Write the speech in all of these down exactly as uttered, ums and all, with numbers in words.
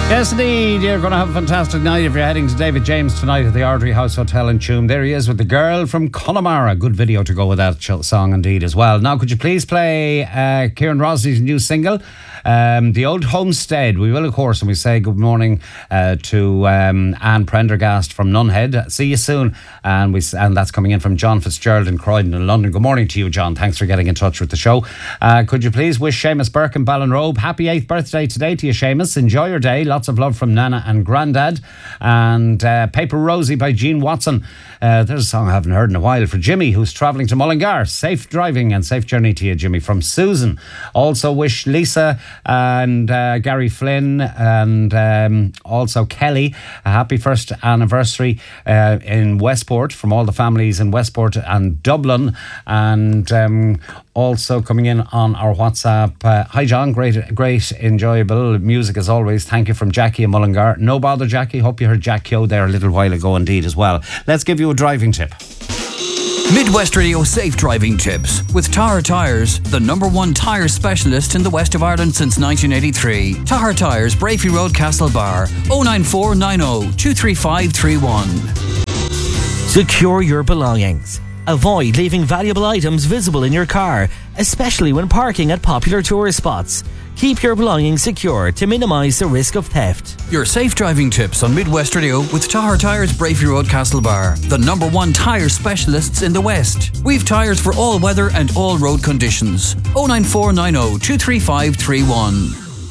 Yes, indeed. You're going to have a fantastic night if you're heading to David James tonight at the Ardrey House Hotel in Tuam. There he is with The Girl from Connemara. Good video to go with that song indeed as well. Now, could you please play uh, Kieran Rosley's new single, um, The Old Homestead? We will, of course, and we say good morning uh, to um, Anne Prendergast from Nunhead. See you soon. And we and that's coming in from John Fitzgerald in Croydon in London. Good morning to you, John. Thanks for getting in touch with the show. Uh, could you please wish Seamus Burke in Ballinrobe happy eighth birthday today to you, Seamus. Enjoy your day. Lots of love from Nana and Grandad. And uh, Paper Rosie by Gene Watson. Uh, there's a song I haven't heard in a while for Jimmy, who's travelling to Mullingar. Safe driving and safe journey to you, Jimmy, from Susan. Also wish Lisa and uh, Gary Flynn and um, also Kelly a happy first anniversary uh, in Westport from all the families in Westport and Dublin. And um, also coming in on our WhatsApp. Uh, Hi, John. Great, great, enjoyable music as always. Thank you from Jackie in Mullingar. No bother, Jackie. Hope you heard Jack Kyo there a little while ago indeed as well. Let's give you a driving tip. Midwest Radio Safe Driving Tips with Tahar Tyres, the number one tyre specialist in the west of Ireland since nineteen eighty-three. Tahar Tyres, Brafey Road, Castlebar. oh nine four nine oh two three five three one. Secure your belongings. Avoid leaving valuable items visible in your car, especially when parking at popular tourist spots. Keep your belongings secure to minimise the risk of theft. Your safe driving tips on Midwest Radio with Tahar Tyres, Brafey Road, Castlebar, the number one tyre specialists in the West. We've tyres for all weather and all road conditions. oh nine four nine oh two three five three one.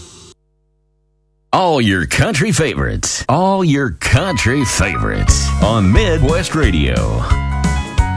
All your country favorites. All your country favorites on Midwest Radio.